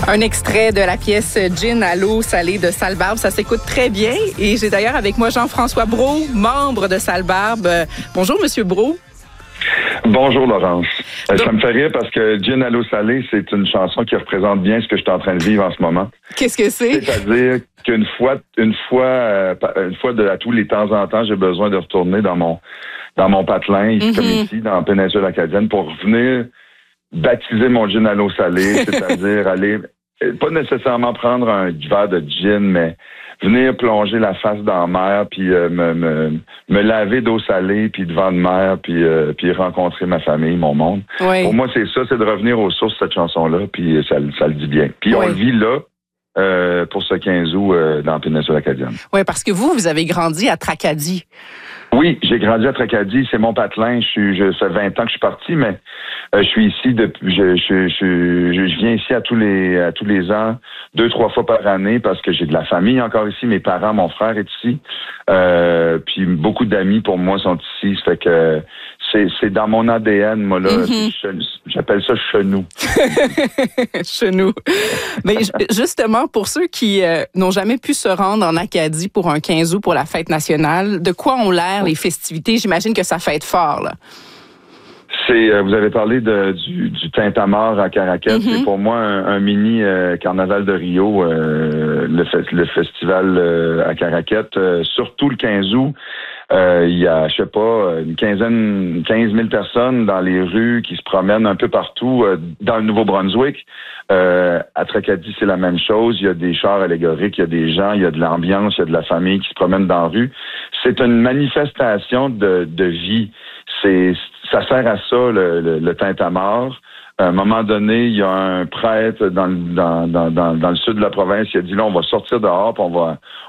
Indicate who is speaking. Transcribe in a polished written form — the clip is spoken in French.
Speaker 1: Un extrait de la pièce Gin à l'eau salée de Sale Barbe. Ça s'écoute très bien. Et j'ai d'ailleurs avec moi Jean-François Brault, membre de Sale Barbe. Bonjour, Monsieur Brault.
Speaker 2: Bonjour, Laurence. Ça me fait rire parce que Gin à l'eau salée, c'est une chanson qui représente bien ce que je suis en train de vivre en ce moment.
Speaker 1: Qu'est-ce que c'est?
Speaker 2: C'est-à-dire qu'une fois à tous les temps en temps, j'ai besoin de retourner dans mon patelin, comme ici, dans la péninsule acadienne, pour venir baptiser mon gin à l'eau salée, c'est-à-dire aller, pas nécessairement prendre un verre de gin, mais venir plonger la face dans la mer, puis me laver d'eau salée, puis de vent de mer, puis rencontrer ma famille, mon monde.
Speaker 1: Oui.
Speaker 2: Pour moi, c'est ça, c'est de revenir aux sources de cette chanson-là, puis ça le dit bien. Puis on le vit là, pour ce 15 août dans la péninsule acadienne.
Speaker 1: Oui, parce que vous avez grandi à Tracadie.
Speaker 2: Oui, j'ai grandi à Tracadie, c'est mon patelin. Ça fait 20 ans que je suis parti, mais je suis ici depuis. Je viens ici à tous les ans, 2-3 fois par année, parce que j'ai de la famille encore ici. Mes parents, mon frère est ici, puis beaucoup d'amis pour moi sont ici. Ça fait que c'est dans mon ADN, moi là. J'appelle ça chenou.
Speaker 1: Chenou. Mais justement, pour ceux qui n'ont jamais pu se rendre en Acadie pour un 15 août pour la fête nationale, de quoi ont l'air les festivités? J'imagine que ça fête fort, là.
Speaker 2: Vous avez parlé du Tintamarre à Caraquette. C'est pour moi un mini carnaval de Rio, le festival à Caraquette. Surtout le 15 août, il y a, je sais pas, 15 000 personnes dans les rues qui se promènent un peu partout dans le Nouveau-Brunswick. À Tracadie, c'est la même chose. Il y a des chars allégoriques, il y a des gens, il y a de l'ambiance, il y a de la famille qui se promène dans la rue. C'est une manifestation de vie. Ça sert à ça, le Tintamarre. À un moment donné, il y a un prêtre dans le sud de la province qui a dit là, on va sortir dehors, puis